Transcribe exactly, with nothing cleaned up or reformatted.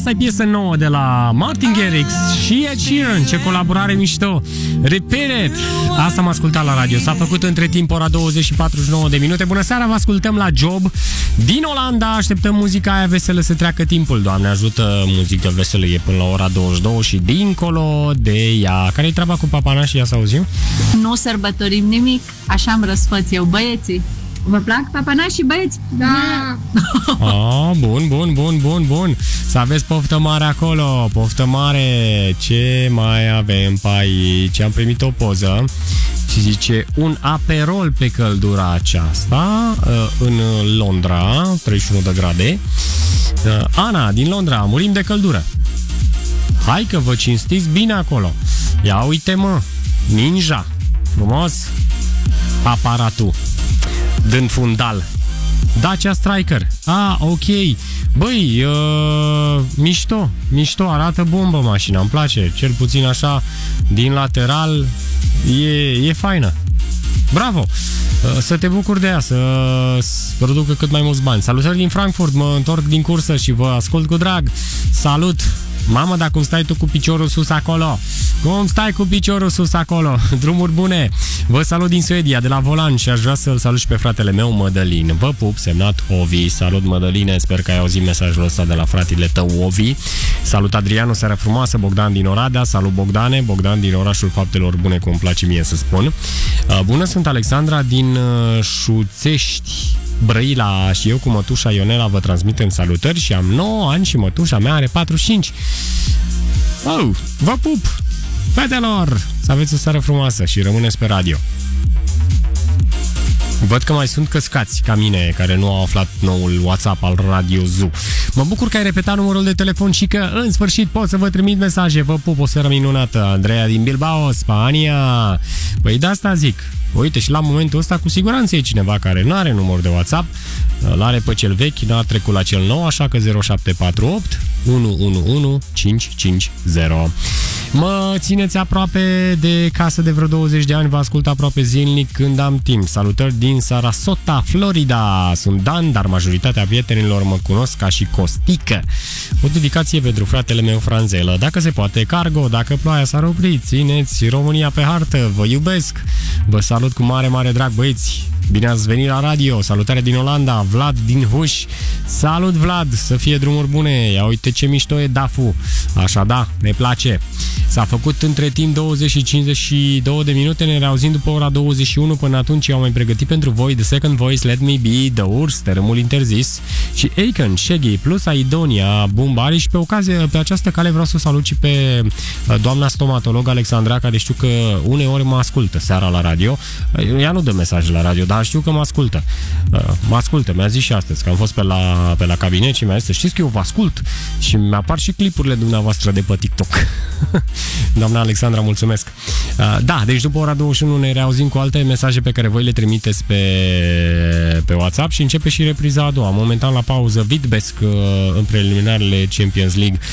Asta e piesă nouă de la Martin Garrix și Ed Sheeran. Ce colaborare mișto. Repeat it. Asta am ascultat la radio. S-a făcut între timp ora douăzeci și patruzeci și nouă de minute. Bună seara, vă ascultăm la Job din Olanda. Așteptăm muzica aia veselă să treacă timpul. Doamne ajută, muzică veselă e până la ora douăzeci și două și dincolo de ea. Care-i treaba cu papanașii? Ia să auzim. Nu sărbătorim nimic. Așa am răsfăț eu, băieții. Vă plac papanașii, băieți? Da! Ah, bun, bun, bun, bun, bun. Să aveți poftă mare acolo, poftă mare. Ce mai avem pe aici? Am primit o poză și zice un aperol pe căldura aceasta în Londra, treizeci și unu de grade. Ana, din Londra, murim de căldură. Hai că vă cinstiți bine acolo. Ia uite, mă, Ninja, frumos aparatul din fundal. Dacia Striker. Ah, ok. Băi, uh, mișto, mișto, arată bombă mașina, îmi place. Cel puțin așa, din lateral, e, e faină. Bravo! Uh, să te bucuri de ea, să producă cât mai mulți bani. Salutări din Frankfurt, mă întorc din cursă și vă ascult cu drag. Salut! Mamă, dar cum stai tu cu piciorul sus acolo? Cum stai cu piciorul sus acolo? Drumuri bune! Vă salut din Suedia, de la volan, și aș vrea să-l salut și pe fratele meu, Mădălin. Vă pup, semnat Ovi. Salut, Mădăline, sper că ai auzit mesajul ăsta de la fratele tău, Ovi. Salut, Adrianu, seara frumoasă, Bogdan din Oradea. Salut, Bogdane, Bogdan din orașul faptelor bune, cum îmi place mie să spun. Bună, sunt Alexandra din Șuțești, Brăila, și eu cu mătușa Ionela vă transmitem salutări și am nouă ani și mătușa mea are patruzeci și cinci. Oh, vă pup! Fetelor! Să aveți o seară frumoasă și rămâneți pe radio. Văd că mai sunt căscați ca mine, care nu au aflat noul WhatsApp al Radio Zoo. Mă bucur că ai repetat numărul de telefon și că în sfârșit pot să vă trimit mesaje. Vă pup, o seară minunată. Andreea din Bilbao, Spania. Păi de asta zic. Uite, și la momentul ăsta cu siguranță e cineva care nu are număr de WhatsApp, l-are pe cel vechi, n-a trecut la cel nou, așa că zero șapte patru opt unu unu unu cinci cinci zero. Mă țineți aproape de casă de vreo douăzeci de ani, vă ascult aproape zilnic când am timp. Salutări din Sarasota, Florida. Sunt Dan, dar majoritatea prietenilor mă cunosc ca și Costică. O dedicație pentru fratele meu Franzelă. Dacă se poate, Cargo, dacă ploaia s-ar opri, țineți România pe hartă, vă iubesc. Vă salut cu mare, mare drag, băieți. Bine ați venit la radio. Salutare din Olanda, Vlad din Huș. Salut, Vlad, să fie drumuri bune. Ia uite ce mișto e Dafu. Așa, da, ne place. S-a făcut între timp douăzeci și cincizeci și două de minute, ne reauzim după ora douăzeci și unu. Până atunci eu am mai pregătit pentru voi The Second Voice, Let Me Be, The Urs, Tărâmul Interzis și Aiken, Shaggy plus Aidonia, Bumbari. Și pe ocazie, pe această cale vreau să salut și pe doamna stomatolog Alexandra, care știu că uneori mă ascultă seara la radio. Ea nu dă mesaje la radio, dar știu că mă ascultă. Mă ascultă, mi-a zis și astăzi că am fost pe la, pe la cabinet și mi-a zis să știți că eu vă ascult și mi-apar și clipurile dumneavoastră de pe TikTok. Doamna Alexandra, mulțumesc. Da, deci după ora douăzeci și unu ne reauzim cu alte mesaje pe care voi le trimiteți pe, pe WhatsApp și începe și repriza a doua. Momentan la pauză, Vitebsk în preliminarele Champions League